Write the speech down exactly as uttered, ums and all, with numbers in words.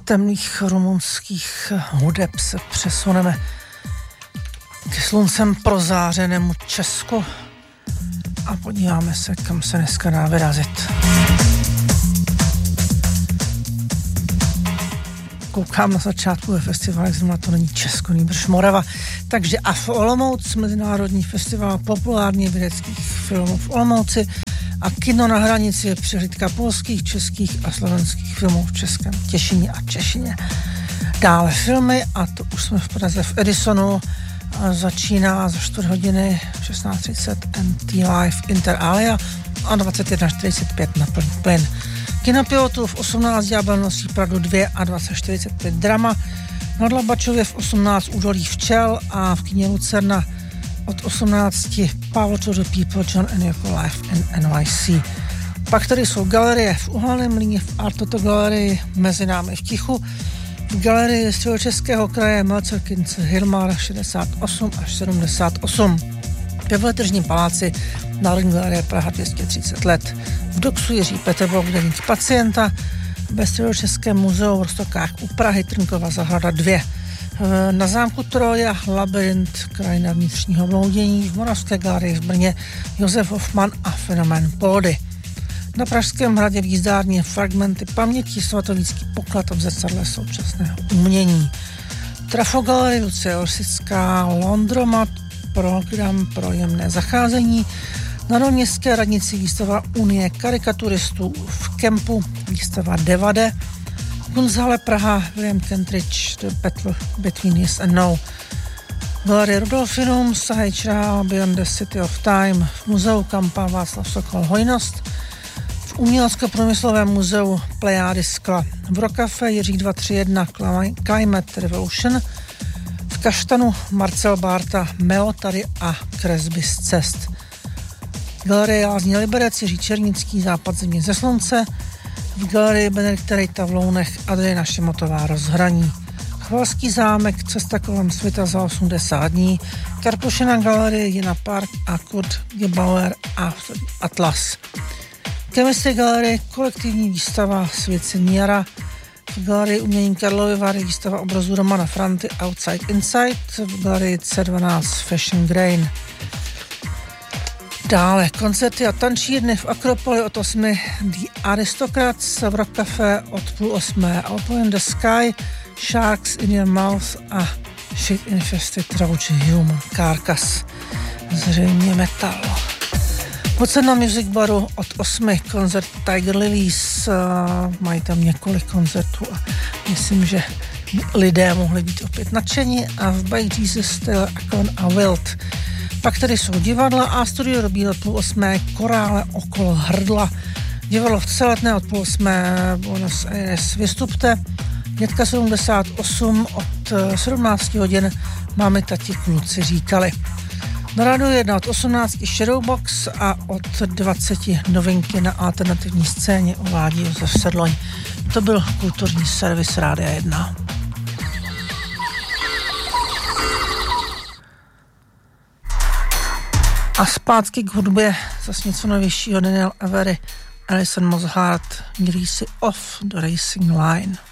temných rumunských hudeb se přesuneme k sluncem prozářenému Česku a podíváme se, kam se dneska dá vyrazit. Koukám na začátku ve festivalech, zrovna to není Česko, nýbrž Morava. Takže A F Olomouc, Mezinárodní festival populárně vědeckých filmů v Olomouci, a Kino na hranici je přehlídka polských, českých a slovenských filmů v Českém Těšíně a Češině. Dále filmy, a to už jsme v Praze v Edisonu, a začíná za čtvrt hodiny šestnáct třicet N T Live Inter Alia a dvacet jedna čtyřicet pět na plný plyn. Kinopilotu v osmnáct Ďábel nosí pravdu dva a dvacet čtyřicet pět drama, na Dlabačově v osmnáct Údolí včel a v kině Lucerna od osmnácti Power to the People, John and Yoko Live in N Y C. Pak tady jsou galerie v Uhelném Mlýně, v Art Toto galerii Mezi námi v tichu, v galerii Středočeského kraje Melcerkince Hilmar šedesát osm až sedmdesát osm, ve Veletržním paláci Národní galerie Praha dvě stě třicet let, v Doxu Jiří Peterbok deník pacienta, ve Středočeském muzeu v Roztokách u Prahy Trnkova zahrada dva, na zámku Troja Labyrint krajina vnitřního bloudění, v Moravské galerii v Brně Josef Hoffman a fenomén pódy. Na Pražském hradě v jízdárně Fragmenty paměti, svatovícký poklad a v zrcadle současného umění. Trafogalerie Lucie Orsická, Londromat, program pro jemné zacházení, na Dolněské radnici výstava Unie karikaturistů, v Kempu výstava Devade, Kunsthalle Praha, William Kentridge, The Battle Between Yes and No, Galerie Rudolfinum, Sahajčrál, Beyond the City of Time, v muzeu Kampa Václav Sokol Hojnost, v Umělecko-průmyslovém muzeu Plejády skla, v Rokafe Jiří dva tři jedna Climate Revolution, v Kaštanu Marcel Bárta Meotary a kresby z cest, Galerie Lázní Liberec Jiří Černický Západ země ze slunce, v galerii Benedikta Rejta v Lounech Adriana Šimotová Rozhraní, Chvalský zámek Cesta kolem světa za osmdesát dní, Karpošina galerie Jina Park a Kurt Gebauer a Atlas. Chemistry galerie kolektivní výstava Svěcení jara, v galerii umění Karlovy Vary výstava obrazu Romana Franty Outside Inside, v galerii C dvanáct Fashion Grain. Dále koncerty a tančírny v Akropoli od osmi The Aristocrats, v Rock Café od půl osmé Open in the Sky, Sharks in Your Mouth a Shit Infested Roach Human Carcass, zřejmě metal. V Ocenna Music Baru od osmi koncert Tiger Lilies, mají tam několik koncertů a myslím, že lidé mohli být opět nadšení, a v By Jesus Still Akon a Wild. Pak tady jsou divadla a studio Robí od půl osmé Korále okolo hrdla, divadlo v Celetné od půl osmé Buenos Aires Vystupte, Dětka sedmdesát osm od sedmnácti hodin Máme tati kluci říkali. Na rádiu jedna od osmnácti Shadowbox a od dvaceti novinky na alternativní scéně uvádí Josef Sedloň. To byl kulturní servis Rádia jedna. A zpátky k hudbě, zase něco novějšího Daniel Avery, Alison Mozart, Greasy Off the Racing Line.